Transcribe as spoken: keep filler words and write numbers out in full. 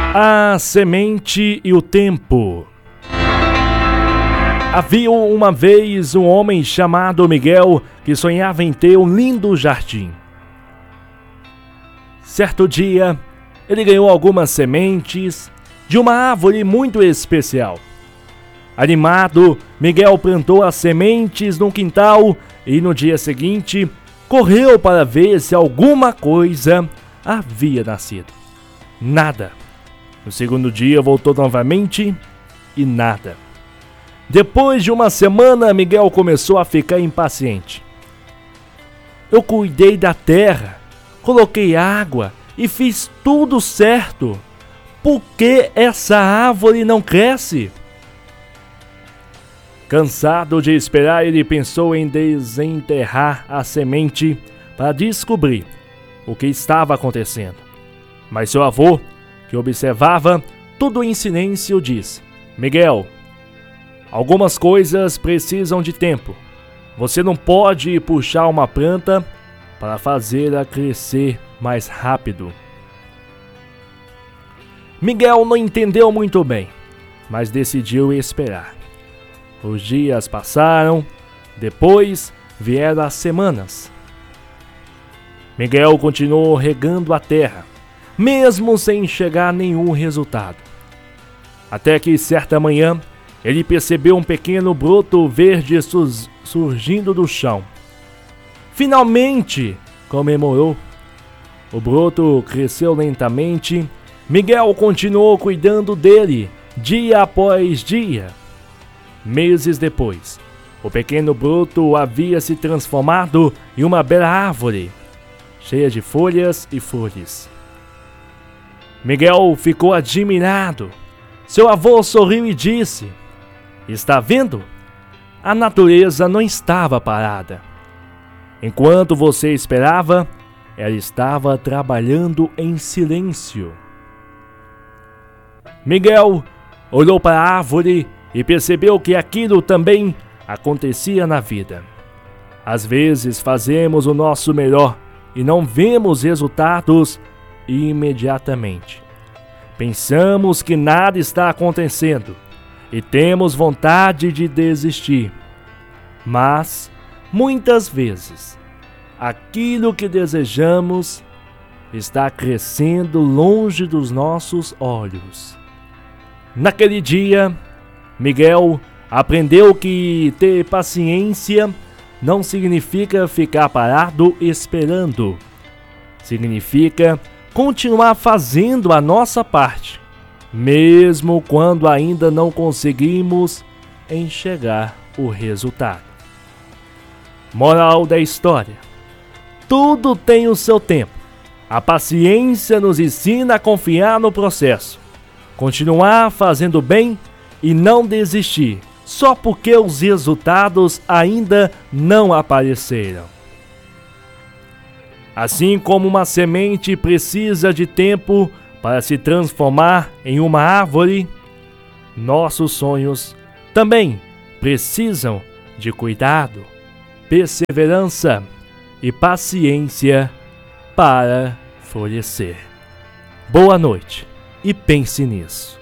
A semente e o tempo. Havia uma vez um homem chamado Miguel que sonhava em ter um lindo jardim. Certo dia, ele ganhou algumas sementes de uma árvore muito especial. Animado, Miguel plantou as sementes no quintal e no dia seguinte correu para ver se alguma coisa havia nascido. Nada. No segundo dia voltou novamente e nada. Depois de uma semana, Miguel começou a ficar impaciente. Eu cuidei da terra, coloquei água e fiz tudo certo. Por que essa árvore não cresce? Cansado de esperar, ele pensou em desenterrar a semente para descobrir o que estava acontecendo. Mas seu avô, que observava tudo em silêncio, disse: Miguel, algumas coisas precisam de tempo. Você não pode puxar uma planta para fazê-la crescer mais rápido. Miguel não entendeu muito bem, mas decidiu esperar. Os dias passaram, depois vieram as semanas. Miguel continuou regando a terra, mesmo sem chegar nenhum resultado. Até que certa manhã, ele percebeu um pequeno broto verde surgindo do chão. Finalmente! Comemorou. O broto cresceu lentamente. Miguel continuou cuidando dele, dia após dia. Meses depois, o pequeno broto havia se transformado em uma bela árvore, cheia de folhas e flores. Miguel ficou admirado. Seu avô sorriu e disse: Está vendo? A natureza não estava parada. Enquanto você esperava, ela estava trabalhando em silêncio. Miguel olhou para a árvore e percebeu que aquilo também acontecia na vida. Às vezes fazemos o nosso melhor e não vemos resultados imediatamente. Pensamos que nada está acontecendo e temos vontade de desistir. Mas, muitas vezes, aquilo que desejamos está crescendo longe dos nossos olhos. Naquele dia, Miguel aprendeu que ter paciência não significa ficar parado esperando. Significa continuar fazendo a nossa parte, mesmo quando ainda não conseguimos enxergar o resultado. Moral da história: tudo tem o seu tempo. A paciência nos ensina a confiar no processo, continuar fazendo bem e não desistir, só porque os resultados ainda não apareceram. Assim como uma semente precisa de tempo para se transformar em uma árvore, nossos sonhos também precisam de cuidado, perseverança e paciência para florescer. Boa noite e pense nisso.